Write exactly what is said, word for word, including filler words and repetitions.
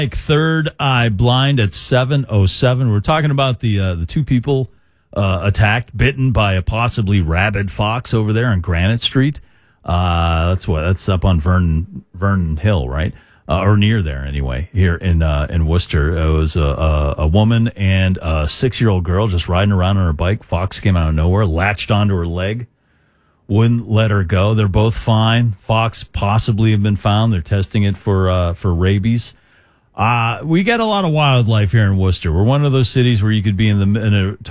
Like Third Eye Blind at seven oh seven. We're talking about the uh, the two people uh, attacked, bitten by a possibly rabid fox over there on Granite Street. Uh, that's what that's up on Vernon Vernon Hill, right? Uh, or near there, anyway. Here in uh, in Worcester, it was a, a, a woman and a six year old girl just riding around on her bike. Fox came out of nowhere, latched onto her leg, wouldn't let her go. They're both fine. Fox possibly have been found. They're testing it for uh, for rabies. Uh, we get a lot of wildlife here in Worcester. We're one of those cities where you could be in the in a